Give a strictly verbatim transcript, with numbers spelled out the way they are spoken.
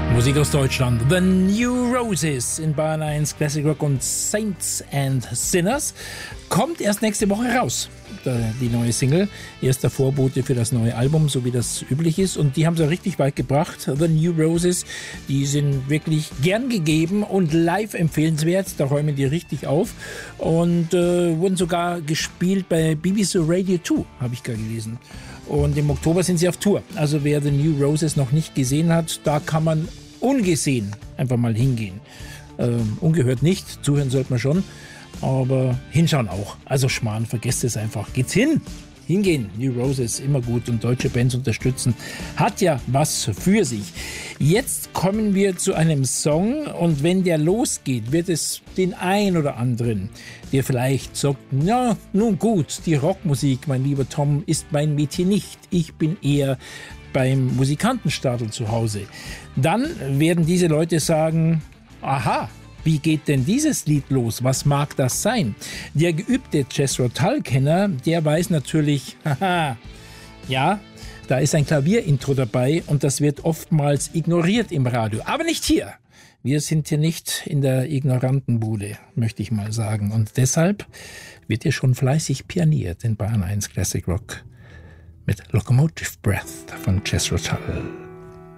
Musik aus Deutschland. The New Roses in Bayern eins Classic Rock und Saints and Sinners kommt erst nächste Woche raus. Die neue Single, erster Vorbote für das neue Album, so wie das üblich ist. Und die haben sie richtig weit gebracht. The New Roses, die sind wirklich gern gegeben und live empfehlenswert. Da räumen die richtig auf. Und äh, wurden sogar gespielt bei B B C Radio zwei, habe ich gerade gelesen. Und im Oktober sind sie auf Tour. Also wer The New Roses noch nicht gesehen hat, da kann man ungesehen einfach mal hingehen. Ähm, ungehört nicht, zuhören sollte man schon, aber hinschauen auch. Also Schmarrn, vergesst es einfach. Geht's hin, hingehen. New Roses, immer gut, und deutsche Bands unterstützen. Hat ja was für sich. Jetzt kommen wir zu einem Song, und wenn der losgeht, wird es den ein oder anderen, der vielleicht sagt, na, nun gut, die Rockmusik, mein lieber Tom, ist mein Mädchen nicht. Ich bin eher beim Musikantenstadel zu Hause. Dann werden diese Leute sagen, aha, wie geht denn dieses Lied los? Was mag das sein? Der geübte Jethro Tull-Kenner, der weiß natürlich, haha, ja, da ist ein Klavierintro dabei und das wird oftmals ignoriert im Radio. Aber nicht hier. Wir sind hier nicht in der Ignorantenbude, möchte ich mal sagen. Und deshalb wird hier schon fleißig pianiert in Bayern eins Classic Rock mit Locomotive Breath von Jethro Tull.